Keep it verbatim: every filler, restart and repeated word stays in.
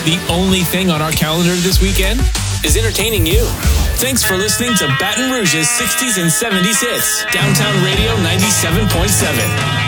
The only thing on our calendar this weekend is entertaining you. Thanks for listening to Baton Rouge's sixties and seventies hits. Downtown Radio ninety-seven point seven.